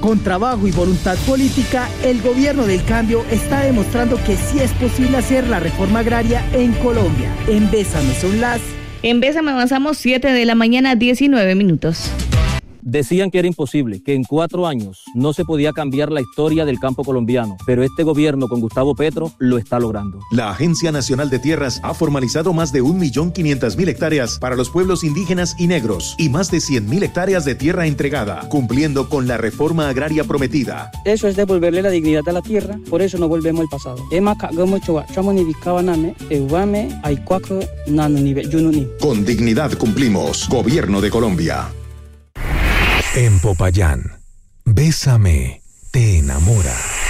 Con trabajo y voluntad política, el gobierno del cambio está demostrando que sí es posible hacer la reforma agraria en Colombia. En Bésame son las... En Bésame avanzamos 7 de la mañana, 19 minutos. Decían que era imposible, que en 4 años no se podía cambiar la historia del campo colombiano, pero este gobierno con Gustavo Petro lo está logrando. La Agencia Nacional de Tierras ha formalizado más de 1.500.000 hectáreas para los pueblos indígenas y negros y más de 100.000 hectáreas de tierra entregada, cumpliendo con la reforma agraria prometida. Eso es devolverle la dignidad a la tierra, por eso no volvemos al pasado. Con dignidad cumplimos. Gobierno de Colombia. En Popayán, Bésame te enamora.